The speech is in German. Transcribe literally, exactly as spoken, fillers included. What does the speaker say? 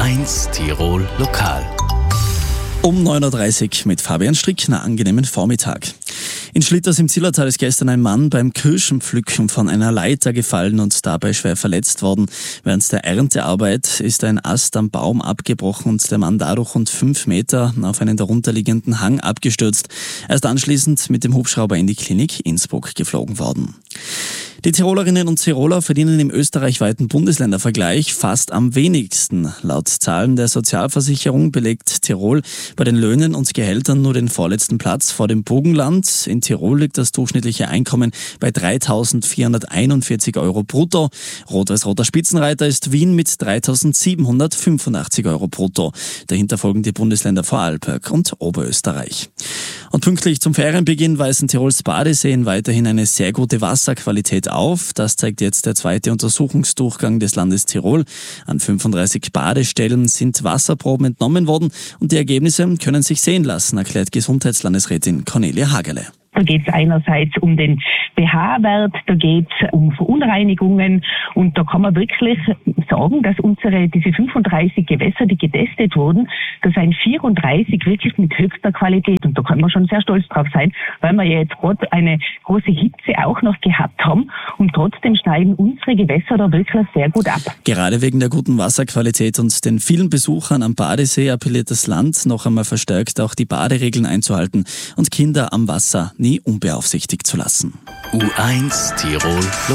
eins Tirol Lokal. Um neun Uhr dreißig mit Fabian Strick, einen angenehmen Vormittag. In Schlitters im Zillertal ist gestern ein Mann beim Kirschenpflücken von einer Leiter gefallen und dabei schwer verletzt worden. Während der Erntearbeit ist ein Ast am Baum abgebrochen und der Mann dadurch rund fünf Meter auf einen darunterliegenden Hang abgestürzt. Er ist anschließend mit dem Hubschrauber in die Klinik Innsbruck geflogen worden. Die Tirolerinnen und Tiroler verdienen im österreichweiten Bundesländervergleich fast am wenigsten. Laut Zahlen der Sozialversicherung belegt Tirol bei den Löhnen und Gehältern nur den vorletzten Platz vor dem Burgenland. In Tirol liegt das durchschnittliche Einkommen bei dreitausendvierhunderteinundvierzig Euro brutto. Rot-Weiß-Roter Spitzenreiter ist Wien mit dreitausendsiebenhundertfünfundachtzig Euro brutto. Dahinter folgen die Bundesländer Vorarlberg und Oberösterreich. Und pünktlich zum Ferienbeginn weisen Tirols Badeseen weiterhin eine sehr gute Wasserqualität auf. Das zeigt jetzt der zweite Untersuchungsdurchgang des Landes Tirol. An fünfunddreißig Badestellen sind Wasserproben entnommen worden und die Ergebnisse können sich sehen lassen, erklärt Gesundheitslandesrätin Cornelia Hagerle. Da geht es einerseits um den pH-Wert, da geht es um Verunreinigungen und da kann man wirklich sagen, dass unsere diese fünfunddreißig Gewässer, die getestet wurden, da sind vierunddreißig wirklich mit höchster Qualität und da kann man schon sehr stolz drauf sein, weil wir ja jetzt gerade eine große Hitze auch noch gehabt haben und trotzdem schneiden unsere Gewässer da wirklich sehr gut ab. Gerade wegen der guten Wasserqualität und den vielen Besuchern am Badesee appelliert das Land noch einmal verstärkt, auch die Baderegeln einzuhalten und Kinder am Wasser nie unbeaufsichtigt zu lassen. U eins Tirol